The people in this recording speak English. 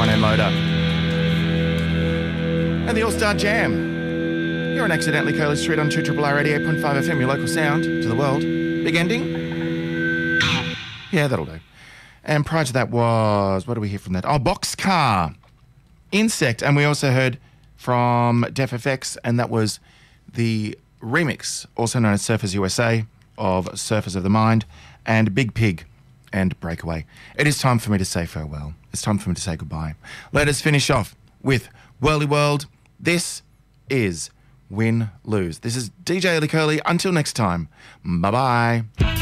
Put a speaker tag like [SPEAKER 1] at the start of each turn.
[SPEAKER 1] front-end loader. And the All-Star Jam. You're on Accidentally Curly Street on 2RRR 88.5 FM, your local sound to the world. Big ending? Yeah, that'll do. And prior to that was, what do we hear from that? Oh, Boxcar, Insect. And we also heard from Def FX, and that was the remix, also known as Surfers USA, of Surfers of the Mind, and Big Pig and Breakaway. It is time for me to say farewell. It's time for me to say goodbye. Let us finish off with Whirly World. This is Win Lose. This is DJ Ellie Curly. Until next time, bye-bye.